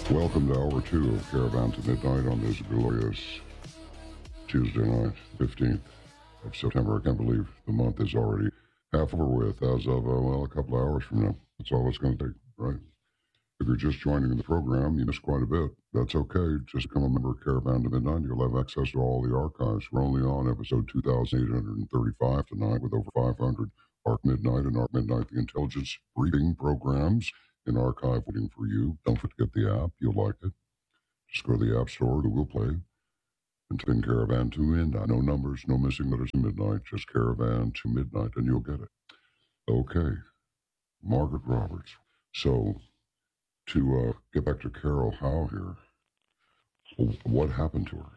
Welcome to Hour 2 of Caravan to Midnight on this glorious Tuesday night, 15th of September. I can't believe the month is already half over with as of, a couple of hours from now. That's all it's going to take, right? If you're just joining the program, you missed quite a bit. That's okay. Just become a member of Caravan to Midnight. You'll have access to all the archives. We're only on episode 2835 tonight with over 500 Arc Midnight and Arc Midnight, the intelligence briefing programs in archive waiting for you. Don't forget to get the app. You'll like it. Just go to the App Store, Google Play, and type in Caravan to Midnight. No numbers, no missing letters in midnight, just Caravan to Midnight, and you'll get it. Okay. Margaret Roberts. So, to get back to Carol Howe here, what happened to her?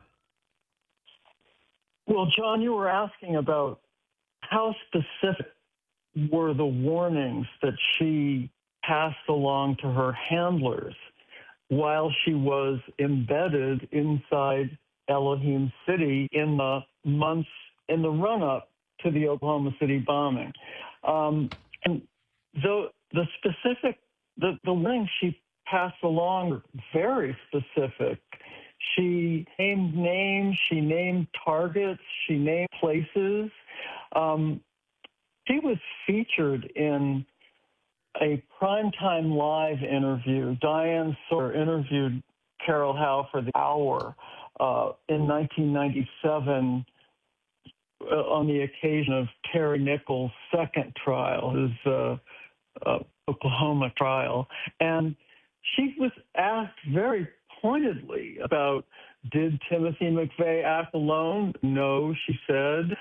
Well, John, you were asking about how specific were the warnings that she passed along to her handlers while she was embedded inside Elohim City in the months in the run-up to the Oklahoma City bombing. And the warnings she passed along were very specific. She named names, she named targets, she named places. She was featured in a primetime live interview. Diane Sawyer interviewed Carol Howe for The Hour in 1997 on the occasion of Terry Nichols' second trial, his Oklahoma trial. And she was asked very pointedly about, did Timothy McVeigh act alone? No, she said.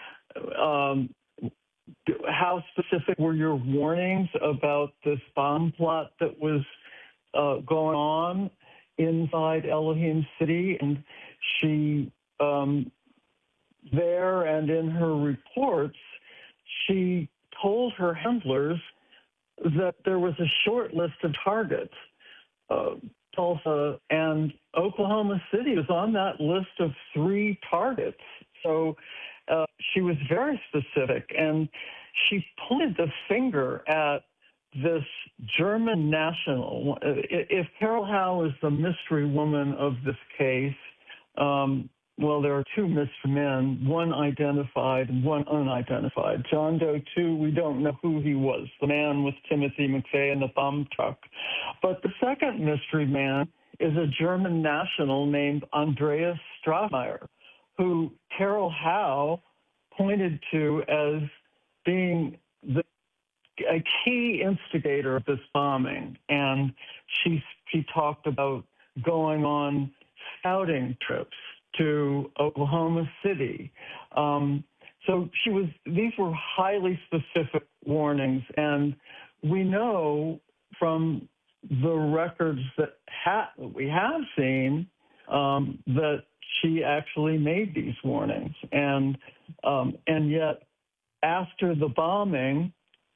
How specific were your warnings about this bomb plot that was going on inside Elohim City? And she, there and in her reports, she told her handlers that there was a short list of targets. Tulsa and Oklahoma City was on that list of 3 targets. So she was very specific, and she pointed the finger at this German national. If Carol Howe is the mystery woman of this case, well, there are 2 mystery men, one identified and one unidentified. John Doe 2, we don't know who he was, the man with Timothy McVeigh in the bomb truck. But the second mystery man is a German national named Andreas Strassmeyer, who Carol Howe pointed to as being a key instigator of this bombing. And she talked about going on scouting trips to Oklahoma City. So these were highly specific warnings. And we know from the records that we have seen that she actually made these warnings. And yet, after the bombing,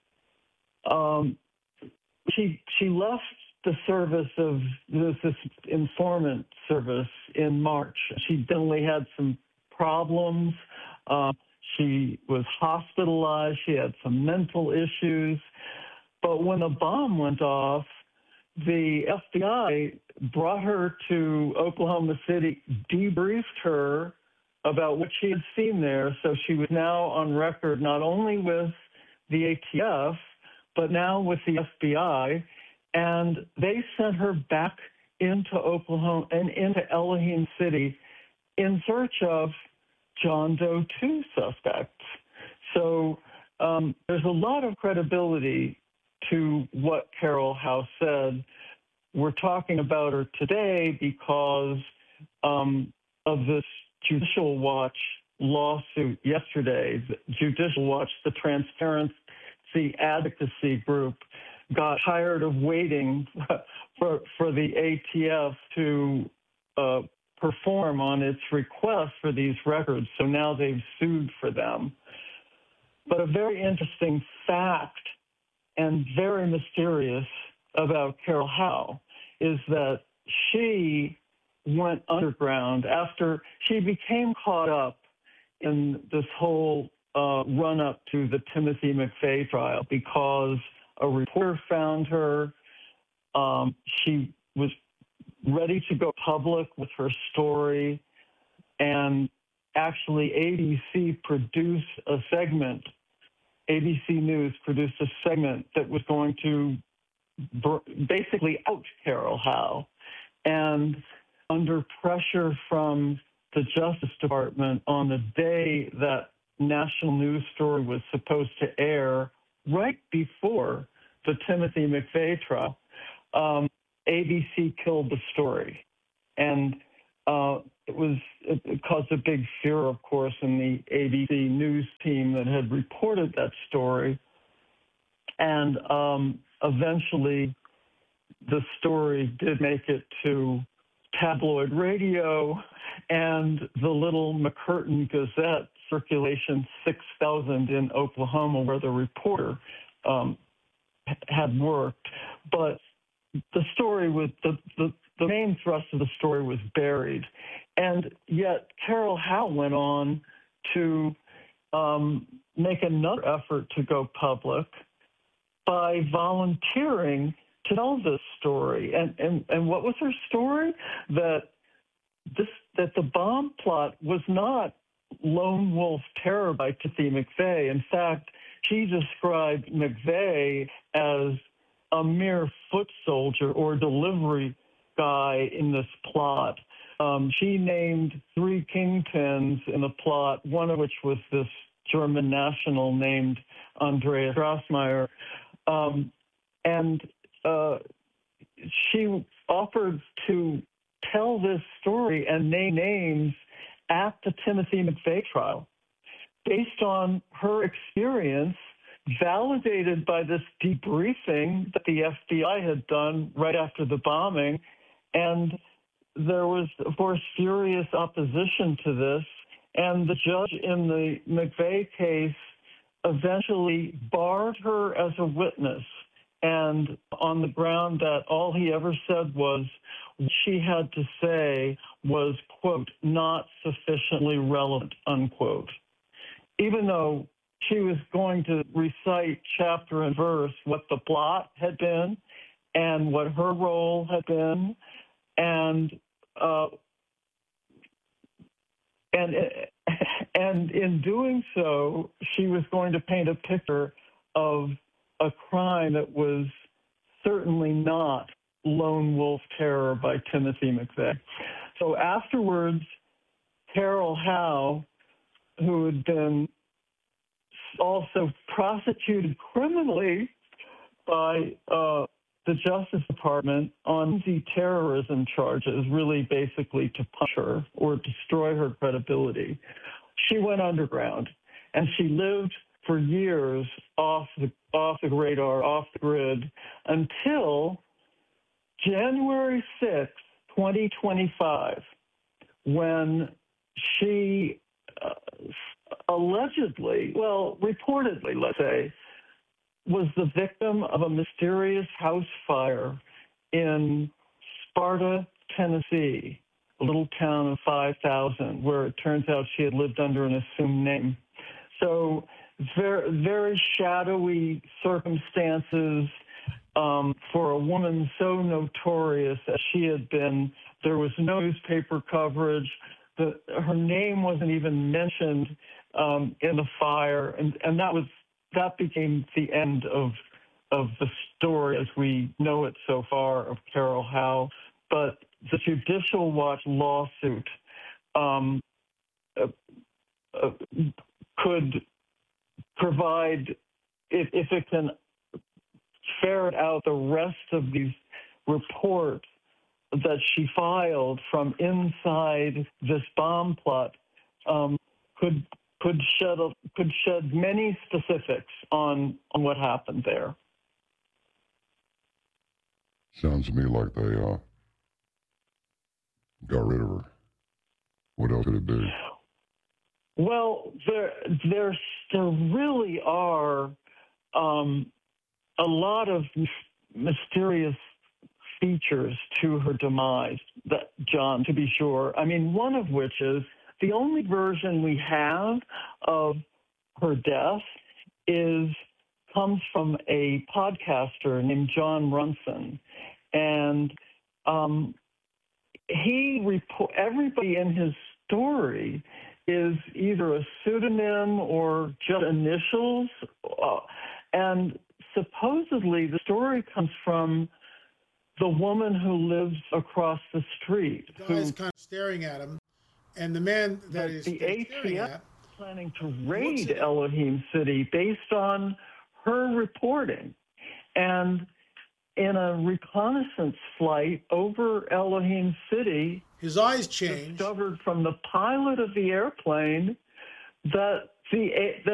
she left the service of this informant service in March. She definitely had some problems. She was hospitalized. She had some mental issues. But when the bomb went off, the FBI brought her to Oklahoma City, debriefed her about what she had seen there. So she was now on record not only with the ATF, but now with the FBI. And they sent her back into Oklahoma and into Elohim City in search of John Doe 2 suspects. So there's a lot of credibility to what Carol Howe said. We're talking about her today because of this Judicial Watch lawsuit yesterday. Judicial Watch, the transparency advocacy group, got tired of waiting for the ATF to perform on its request for these records. So now they've sued for them. But a very interesting fact and very mysterious about Carol Howe is that she went underground after she became caught up in this whole run-up to the Timothy McVeigh trial because a reporter found her. She was ready to go public with her story, and actually ABC News produced a segment that was going to basically out Carol Howe. And under pressure from the Justice Department on the day that national news story was supposed to air, right before the Timothy McVeigh trial, ABC killed the story. And it caused a big fear, of course, in the ABC News team that had reported that story. And eventually, the story did make it to tabloid radio and the little McCurtain Gazette, circulation 6,000 in Oklahoma, where the reporter had worked. But the story was the main thrust of the story was buried, and yet Carol Howe went on to make another effort to go public by volunteering to tell this story. And what was her story? That the bomb plot was not lone wolf terror by Timothy McVeigh. In fact, she described McVeigh as a mere foot soldier or delivery guy in this plot. She named 3 kingpins in the plot, one of which was this German national named Andreas Strassmeyer. And she offered to tell this story and name names at the Timothy McVeigh trial based on her experience, validated by this debriefing that the FBI had done right after the bombing. And there was, of course, furious opposition to this. And the judge in the McVeigh case eventually barred her as a witness, and on the ground that all he ever said was what she had to say was, quote, not sufficiently relevant, unquote. Even though she was going to recite chapter and verse what the plot had been and what her role had been, and in doing so, she was going to paint a picture of a crime that was certainly not lone wolf terror by Timothy McVeigh. So afterwards, Carol Howe, who had been also prosecuted criminally by the Justice Department on terrorism charges, really basically to punish her or destroy her credibility, she went underground, and she lived for years off the radar, off the grid, until January 6, 2025, when she reportedly, let's say, was the victim of a mysterious house fire in Sparta, Tennessee, a little town of 5,000, where it turns out she had lived under an assumed name. So very, very shadowy circumstances for a woman so notorious as she had been. There was no newspaper coverage. Her name wasn't even mentioned in the fire, and that became the end of the story as we know it so far of Carol Howe. But the Judicial Watch lawsuit could provide, if it can ferret out the rest of these reports that she filed from inside this bomb plot, could shed many specifics on what happened there. Sounds to me like they got rid of her. What else could it be? Well, there really are a lot of mysterious features to her demise, John, to be sure. I mean, one of which is the only version we have of her death comes from a podcaster named John Runson. And everybody in his story is either a pseudonym or just initials. And supposedly the story comes from the woman who lives across the street. The guy is kind of staring at him, and the man that is the staring ATF at planning to raid Elohim City based on her reporting. And in a reconnaissance flight over Elohim City, his eyes changed. Discovered from the pilot of the airplane that